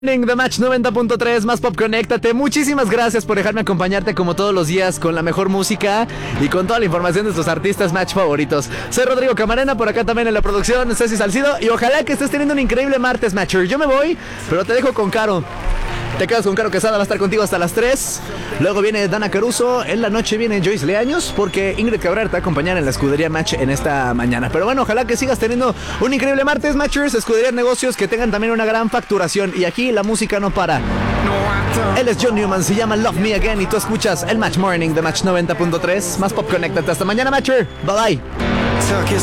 The Match 90.3, más pop, conéctate. Muchísimas gracias por dejarme acompañarte como todos los días con la mejor música y con toda la información de tus artistas Match favoritos. Soy Rodrigo Camarena, por acá también en la producción Ceci Salcido, y ojalá que estés teniendo un increíble martes, Matcher. Yo me voy, pero te dejo con Caro. Te quedas con Caro Quesada, va a estar contigo hasta las 3. Luego viene Dana Caruso. En la noche viene Joyce Leaños, porque Ingrid Cabrera te va a acompañar en la escudería Match en esta mañana. Pero bueno, ojalá que sigas teniendo un increíble martes, Matchers. Escudería Negocios, que tengan también una gran facturación. Y aquí la música no para. Él es John Newman, se llama Love Me Again. Y tú escuchas el Match Morning de Match 90.3. Más pop, conéctate. Hasta mañana, Matcher. Bye bye.